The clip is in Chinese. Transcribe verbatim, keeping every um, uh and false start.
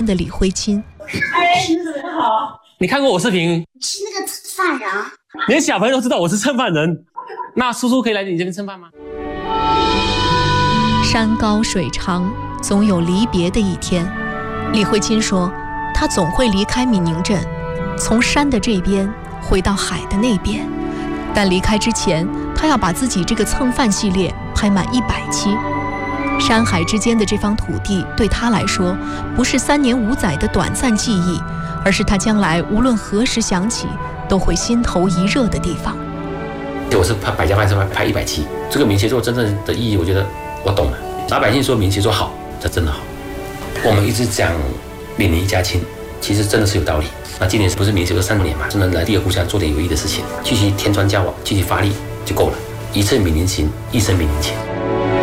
的李慧清。 哎，你怎么好？ 你看过我视频？ 是那个犯人， 连小朋友都知道我是蹭饭人，那叔叔可以来你这边蹭饭吗？ 山高水长，总有离别的一天。李慧清说，她总会离开闽宁镇，从山的这边回到海的那边。但离开之前，她要把自己这个蹭饭系列拍满一百期。山海之间的这方土地，对她来说，不是三年五载的短暂记忆，而是她将来无论何时想起，都会心头一热的地方。 我是拍百家饭是拍一百期，这个闽协作真正的意义，我觉得我懂了。老百姓说闽协作好，这真的好。我们一直讲闽宁一家亲，其实真的是有道理。那今年不是闽协作三年嘛，真的来第二故乡做点有益的事情，继续添砖加瓦，继续发力就够了。一次闽宁情，一生闽宁情。